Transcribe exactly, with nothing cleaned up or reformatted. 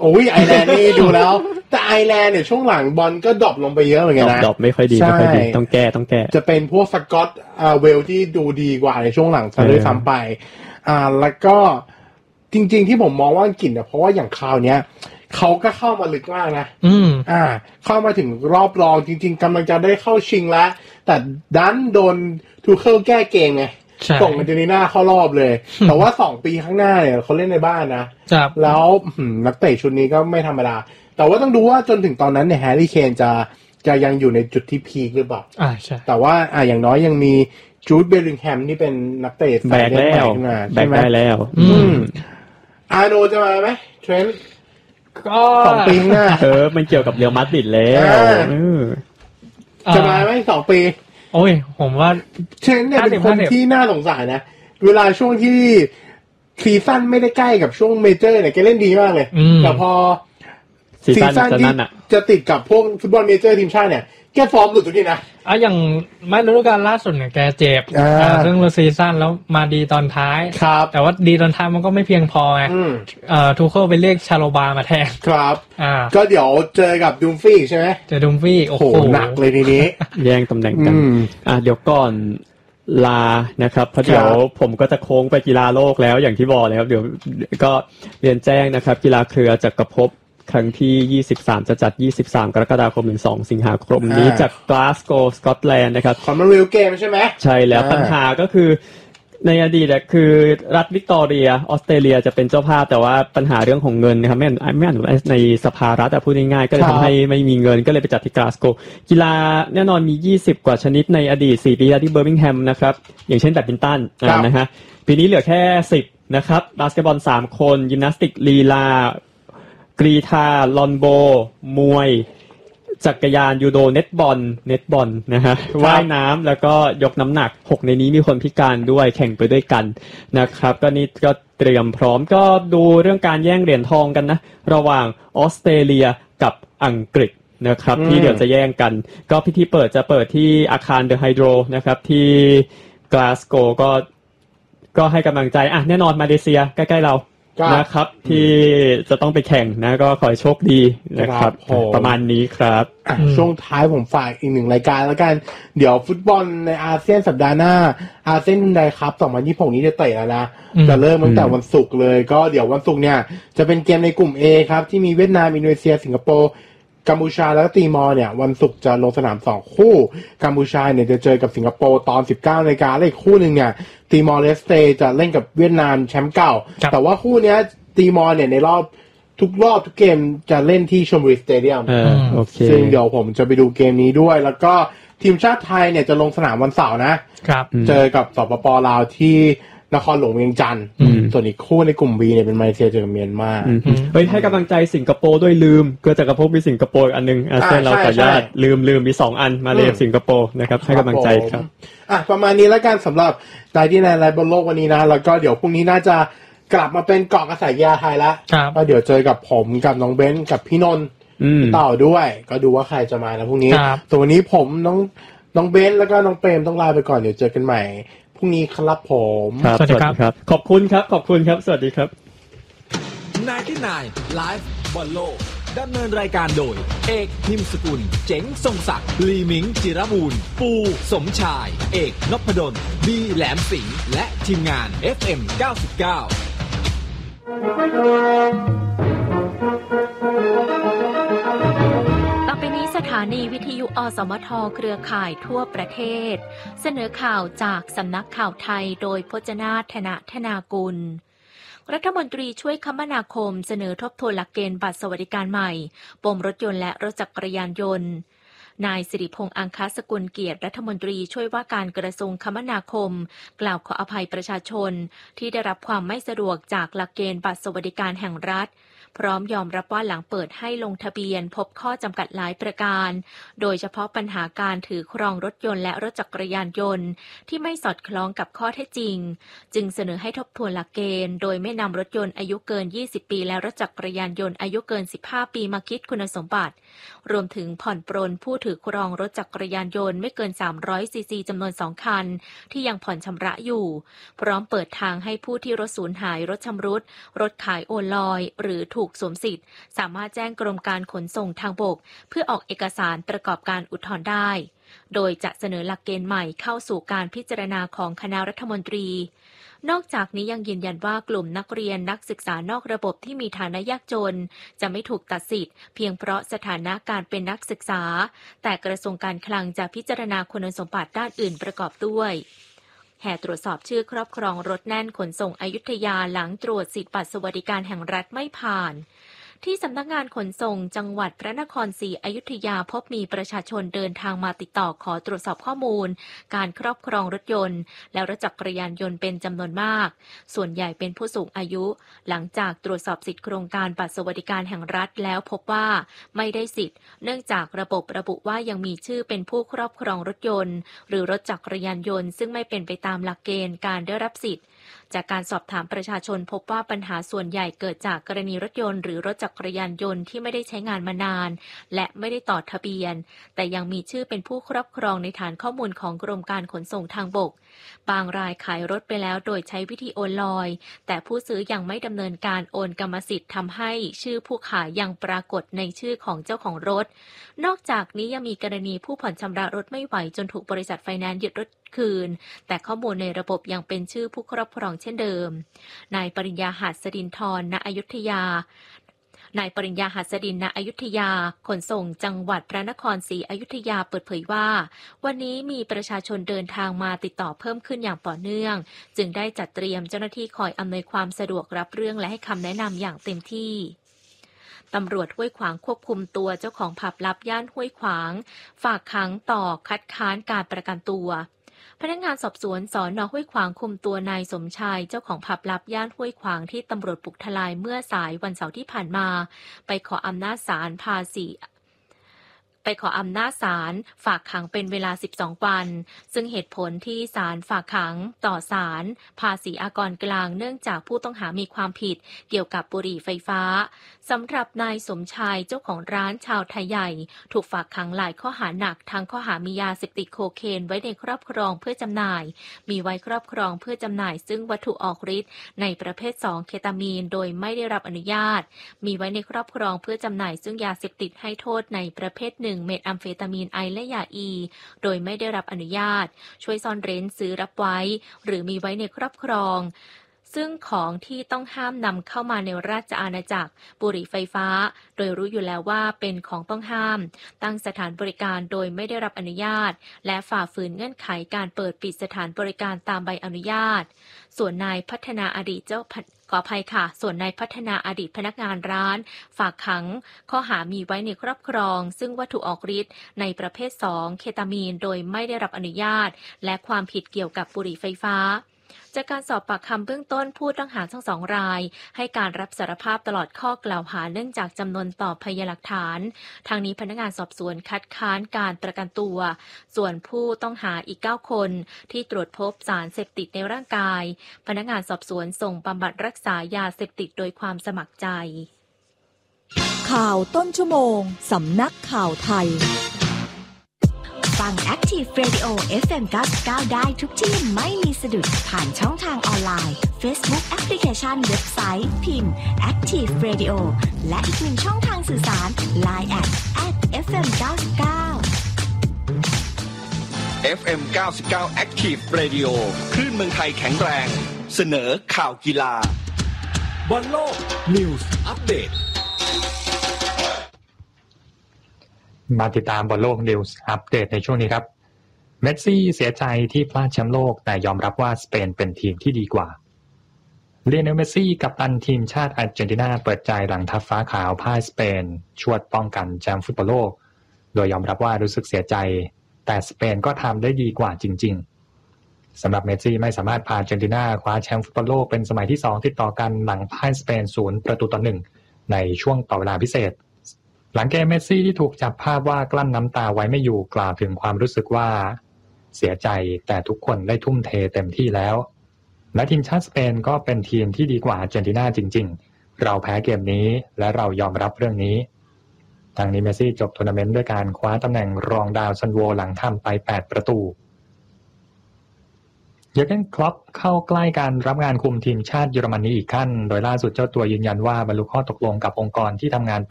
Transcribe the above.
โอ้ยไอร์แลนด์นี่ดูแล้วแต่ไอร์แลนด์เนี่ยช่วงหลังบอลก็ดรอปลงไปเยอะเหมือนกันนะดรอปไม่ค่อยดีไม่ค่อยดีต้องแก้ต้องแก้จะเป็นพวกสกอตอ่าเวลที่ดูดีกว่าในช่วงหลังซะด้วยซ้ำไปอ่าแล้วก็จริงๆที่ผมมองว่าอังกฤษเนี่ยเพราะว่าอย่างคราวเนี้ยเขาก็เข้ามาลึกมากนะอืมอ่าเข้ามาถึงรอบรองจริงๆกำลังจะได้เข้าชิงแล้วแต่ดันโดนทูเคิลแก้เกมไงส่งอาร์เจนตินาเข้ารอบเลยแต่ว่าสองปีข้างหน้าเนี่ยเขาเล่นในบ้านนะแล้วนักเตะชุดนี้ก็ไม่ธรรมดาแต่ว่าต้องดูว่าจนถึงตอนนั้นเนี่ยแฮร์รี่เคนจะจะยังอยู่ในจุดที่พีคหรือเปล่าอ่าใช่แต่ว่าอ่าอย่างน้อยยังมีจูดเบลลิงแฮมนี่เป็นนักเตะแบกแล้วแบกได้แล้วอืมอาร์โนจะมาไหมเทรนต์ก็สองปีหน้าเออมันเกี่ยวกับเรอัลมาดริดแล้วจะมาไหมสองปีโอ้ยผมว่าเทรนต์เนี่ยเป็นคนที่น่าสงสารนะเวลาช่วงที่ซีซั่นไม่ได้ใกล้กับช่วงเมเจอร์เนี่ยแกเล่นดีมากเลยแต่พอซีซั่นที่จะติดกับพวกฟุตบอลเมเจอร์ทีมชาติเนี่ยแกฟอร์มหลุดทุกทีนะอ่ะอย่างไม่ฤดูกาลล่าสุดเนี่ยแกเจ็บอ่าเรื่องซีซั่นแล้วมาดีตอนท้ายแต่ว่าดีตอนท้ายมันก็ไม่เพียงพอไงเอ่อทูเคิลไปเรียกชาโลบามาแทนครับอ่าก็เดี๋ยวเจอกับดุมฟี่ใช่ไหมเจอดุมฟี่โอ้โหหนักเลยทีนี้แย่งตำแหน่งกันอ่ะเดี๋ยวก่อนลานะครับเพราะเดี๋ยวผมก็จะโค้งไปกีฬาโลกแล้วอย่างที่บอกแล้วเดี๋ยวก็เรียนแจ้งนะครับกีฬาเครือจักรภพครั้งที่ยี่สิบสามจะจัดยี่สิบสามกรกฎาคมถึงสองสิงหาคมนี้จากกลาสโกว์สกอตแลนด์นะครับคอมมอนเวลธเกมใช่ไหมใช่แล้วปัญหาก็คือในอดีตเนี่ยคือรัฐวิกตอเรียออสเตรเลียจะเป็นเจ้าภาพแต่ว่าปัญหาเรื่องของเงินนะครับไม่ไม่อนุญาตในสภารัฐพูดง่ายๆก็เลยทำให้ไม่มีเงินก็เลยไปจัดที่กลาสโกว์กีฬาแน่นอนมียี่สิบกว่าชนิดในอดีตสี่ปีที่เบอร์มิงแฮมนะครับอย่างเช่นแบดมินตันนะฮะปีนี้เหลือแค่สิบนะครับบาสเกตบอลสามคนยิมนาสติกลีลากรีธาลอนโบมวยจักรยานยูโดเน็ตบอลเน็ตบอลนะฮะว่ายน้ำแล้วก็ยกน้ำหนักหกในนี้มีคนพิการด้วยแข่งไปด้วยกันนะครับก็นี่ก็เตรียมพร้อมก็ดูเรื่องการแย่งเหรียญทองกันนะระหว่างออสเตรเลียกับอังกฤษนะครับที่เดี๋ยวจะแย่งกันก็พิธีเปิดจะเปิดที่อาคารเดอะไฮโดรนะครับที่กลาสโกว์ก็ก็ให้กำลังใจอ่ะแน่นอนมาเลเซียใกล้ๆเรานะครับที่จะต้องไปแข่งนะก็ขอให้โชคดีนะครับประมาณนี้ครับช่วงท้ายผมฝากอีกหนึ่งรายการแล้วกันเดี๋ยวฟุตบอลในอาเซียนสัปดาห์หน้าอาเซียนไดครับสองพันยี่สิบหกนี้จะเตะแล้วนะจะเริ่มตั้งแต่วันศุกร์เลยก็เดี๋ยววันศุกร์เนี่ยจะเป็นเกมในกลุ่ม A ครับที่มีเวียดนามอินโดนีเซียสิงคโปร์กัมพูชาแล้วก็ตีมอร์เนี่ยวันศุกร์จะลงสนามสองคู่กัมพูชาเนี่ยจะเจอกับสิงคโปร์ตอน สิบเก้านาฬิกาและอีกคู่นึงเนี่ยตีมอร์เลสเตจะเล่นกับเวียดนามแชมป์เก่าแต่ว่าคู่เนี้ยตีมอร์เนี่ยในรอบทุกรอบทุกเกมจะเล่นที่ชลบุรีสเตเดียมซึ่งเดี๋ยวผมจะไปดูเกมนี้ด้วยแล้วก็ทีมชาติไทยเนี่ยจะลงสนามวันเสาร์นะเจอกับสปป.ลาวที่นครหลวงเวียงจันทร์ส่วนอีกคู่ในกลุ่ม B เนี่ยเป็นมาเลเซียเจอกับเมียนมาเฮ้ยให้กำลังใจสิงคโปร์ด้วยลืมเกิดจากกระพบมีสิงคโปร์อันนึงอาเซียนเราขออนุญาตลืมลืมมีสองอันมาเลเซียสิงคโปร์นะครับให้กำลังใจครับอ่ะประมาณนี้แล้วกันสำหรับไดที่ในไลฟ์บนโลกวันนี้นะแล้วก็เดี๋ยวพรุ่งนี้น่าจะกลับมาเป็นเกาะกระแสกีฬาไทยแล้วก็เดี๋ยวเจอกับผมกับน้องเบนซ์กับพี่นนท์ต่อด้วยก็ดูว่าใครจะมานะพรุ่งนี้ส่วนวันนี้ผมน้องน้องเบนซ์แล้วก็น้องเปรมต้องลาไปก่อนเดี๋ยวเจอกันใหม่พรุ่งนี้ครับผมสวัสดีครับขอบคุณครับขอบคุณครับสวัสดีครับไนน์ตี้ไนน์ Live บอลโลกดำเนินรายการโดยเอกพิมพ์สกุลเจ๋งทรงศักดิ์ลีมิงจิรบูรณ์ปูสมชายเอกนพดลบีแหลมสิงห์และทีมงาน เอฟ เอ็ม เก้าสิบเก้าต่อไปนี้สถานีวิทยุอสมทเครือข่ายทั่วประเทศเสนอข่าวจากสำนักข่าวไทยโดยพจนาถนะธนากุลรัฐมนตรีช่วยคมนาคมเสนอทบทวนหลักเกณฑ์บัตรสวัสดิการใหม่ปมรถยนต์และรถจักรยานยนต์นายสิริพงษ์อังคสกุลเกียรติรัฐมนตรีช่วยว่าการกระทรวงคมนาคมกล่าวขออภัยประชาชนที่ได้รับความไม่สะดวกจากหลักเกณฑ์บัตรสวัสดิการแห่งรัฐพร้อมยอมรับว่าหลังเปิดให้ลงทะเบียนพบข้อจำกัดหลายประการโดยเฉพาะปัญหาการถือครองรถยนต์และรถจักรยานยนต์ที่ไม่สอดคล้องกับข้อเท็จจริงจึงเสนอให้ทบทวนหลักเกณฑ์โดยไม่นำรถยนต์อายุเกินยี่สิบปีและรถจักรยานยนต์อายุเกินสิบห้าปีมาคิดคุณสมบัติรวมถึงผ่อนปรนผู้ถือครองรถจักรยานยนต์ไม่เกินสามร้อยซีซีจำนวนสองคันที่ยังผ่อนชำระอยู่พร้อมเปิดทางให้ผู้ที่รถสูญหายรถชำรุดรถขายโอนลอยหรือถูกสวมสิทธิ์สามารถแจ้งกรมการขนส่งทางบกเพื่อออกเอกสารประกอบการอุทธรณ์ได้โดยจะเสนอหลักเกณฑ์ใหม่เข้าสู่การพิจารณาของคณะรัฐมนตรีนอกจากนี้ยังยืนยันว่ากลุ่มนักเรียนนักศึกษานอกระบบที่มีฐานะยากจนจะไม่ถูกตัดสิทธิ์เพียงเพราะสถานะการเป็นนักศึกษาแต่กระทรวงการคลังจะพิจารณาคุณสมบัติด้านอื่นประกอบด้วยแห่ตรวจสอบชื่อครอบครองรถแน่นขนส่งอยุธยาหลังตรวจสิทธิบัตรสวัสดิการแห่งรัฐไม่ผ่านที่สำนักงานขนส่งจังหวัดพระนครศรีอยุธยาพบมีประชาชนเดินทางมาติดต่อขอตรวจสอบข้อมูลการครอบครองรถยนต์และรถจักรยานยนต์เป็นจำนวนมากส่วนใหญ่เป็นผู้สูงอายุหลังจากตรวจสอบสิทธิโครงการบัตรสวัสดิการแห่งรัฐแล้วพบว่าไม่ได้สิทธิ์เนื่องจากระบบระบุว่ายังมีชื่อเป็นผู้ครอบครองรถยนต์หรือรถจักรยานยนต์ซึ่งไม่เป็นไปตามหลักเกณฑ์การได้รับสิทธิ์จากการสอบถามประชาชนพบว่าปัญหาส่วนใหญ่เกิดจากกรณีรถยนต์หรือรถจักรยานยนต์ที่ไม่ได้ใช้งานมานานและไม่ได้ต่อทะเบียนแต่ยังมีชื่อเป็นผู้ครอบครองในฐานข้อมูลของกรมการขนส่งทางบกบางรายขายรถไปแล้วโดยใช้วิธีโอนลอยแต่ผู้ซื้อยังไม่ดำเนินการโอนกรรมสิทธิ์ทำให้ชื่อผู้ขายยังปรากฏในชื่อของเจ้าของรถนอกจากนี้ยังมีกรณีผู้ผ่อนชำระรถไม่ไหวจนถูกบริษัทไฟแนนซ์ยึดรถคืนแต่ข้อมูลในระบบยังเป็นชื่อผู้ครอบครองเช่นเดิมนายปริญญาหัสดินทรณอยุธยานายปริญญาหัสดินณอยุธยาขนส่งจังหวัดพระนครศรีอยุธยาเปิดเผยว่าวันนี้มีประชาชนเดินทางมาติดต่อเพิ่มขึ้นอย่างต่อเนื่องจึงได้จัดเตรียมเจ้าหน้าที่คอยอำนวยความสะดวกรับเรื่องและให้คำแนะนำอย่างเต็มที่ตำรวจห้วยขวางควบคุมตัวเจ้าของผับลับย่านห้วยขวางฝากขังต่อคัดค้านการประกันตัวพนักงานสอบสวนสน.ห้วยขวางคุมตัวนายสมชายเจ้าของผับลับย่านห้วยขวางที่ตำรวจบุกทลายเมื่อสายวันเสาร์ที่ผ่านมาไปขออำนาจศาลพาสีไปขออำนาจศาลฝากขังเป็นเวลาสิบสองวันซึ่งเหตุผลที่ศาลฝากขังต่อศาลภาษีอากรกลางเนื่องจากผู้ต้องหามีความผิดเกี่ยวกับบุหรี่ไฟฟ้าสำหรับนายสมชายเจ้าของร้านชาวไทยใหญ่ถูกฝากขังหลายข้อหาหนักทั้งข้อหามียาเสพติดโคเคนไว้ในครอบครองเพื่อจำหน่ายมีไว้ครอบครองเพื่อจำหน่ายซึ่งวัตถุออกฤทธิ์ในประเภทสองเคตามีนโดยไม่ได้รับอนุญาตมีไว้ในครอบครองเพื่อจำหน่ายซึ่งยาเสพติดให้โทษในประเภทหนึ่งเมทแอมเฟตามีนไอและยาอีโดยไม่ได้รับอนุญาตช่วยซ่อนเร้นซื้อรับไว้หรือมีไว้ในครอบครองซึ่งของที่ต้องห้ามนำเข้ามาในราชอาณาจักรบุหรี่ไฟฟ้าโดยรู้อยู่แล้วว่าเป็นของต้องห้ามตั้งสถานบริการโดยไม่ได้รับอนุญาตและฝ่าฝืนเงื่อนไขการเปิดปิดสถานบริการตามใบอนุญาตส่วนนายพัฒนาอดีตเจ้าขออภัยค่ะส่วนนายพัฒนาอดีตพนักงานร้านฝากขังข้อหามีไว้ในครอบครองซึ่งวัตถุออกฤทธิ์ในประเภทสองเคตามีนโดยไม่ได้รับอนุญาตและความผิดเกี่ยวกับบุหรี่ไฟฟ้าจากการสอบปากคำเบื้องต้นผู้ต้องหาทั้งสองรายให้การรับสารภาพตลอดข้อกล่าวหาเนื่องจากจำนวนต่อพยานหลักฐานทางนี้พนักงานสอบสวนคัดค้านการประกันตัวส่วนผู้ต้องหาอีกเก้าคนที่ตรวจพบสารเสพติดในร่างกายพนักงานสอบสวนส่งบำบัดรักษายาเสพติดโดยความสมัครใจข่าวต้นชั่วโมงสำนักข่าวไทยฟัง Active Radio เอฟ เอ็ม เก้าสิบเก้า ได้ทุกที่ไม่มีสะดุดผ่านช่องทางออนไลน์ Facebook แอปพลิเคชันเว็บไซต์พิมพ์ Active Radio และอีกหนึ่งช่องทางสื่อสาร ไลน์ แอท แอท เอฟ เอ็ม เก้าสิบเก้าเอฟ เอ็ม เก้าสิบเก้า Active Radio คลื่นเมืองไทยแข็งแรงเสนอข่าวกีฬาบอลโลก News อัปเดตมาติดตามบอลโลกนิวส์อัปเดตในช่วงนี้ครับเมสซี่เสียใจที่พลาดแชมป์โลกแต่ยอมรับว่าสเปนเป็นทีมที่ดีกว่าเลียโนล เมสซี่กัปตันทีมชาติอาร์เจนตินาเปิดใจหลังทัพฟ้าขาวพ่ายสเปนชวดป้องกันแชมป์ฟุตบอลโลกโดยยอมรับว่ารู้สึกเสียใจแต่สเปนก็ทำได้ดีกว่าจริงๆสำหรับเมสซี่ไม่สามารถพาอาร์เจนตินาคว้าแชมป์ฟุตบอลโลกเป็นสมัยที่สองติดต่อกันหลังพ่ายสเปนศูนย์ประตูต่อหนึ่งในช่วงต่อเวลาพิเศษหลังเกมเมสซี่ที่ถูกจับภาพว่ากลั้นน้ำตาไว้ไม่อยู่กล่าวถึงความรู้สึกว่าเสียใจแต่ทุกคนได้ทุ่มเทเต็มที่แล้วและทีมชาติสเปนก็เป็นทีมที่ดีกว่าอาร์เจนตินาจริงๆเราแพ้เกมนี้และเรายอมรับเรื่องนี้ทางนี้เมสซี่จบทัวร์นาเมนต์ด้วยการคว้าตำแหน่งรองดาวซันโวหลังทำไปแปดประตูเยอร์เกน คล็อปเข้าใกล้การรับงานคุมทีมชาติเยอรมนีอีกขั้นโดยล่าสุดเจ้าตัวยืนยันว่าบรรลุข้อตกลงกับองค์กรที่ทำงาน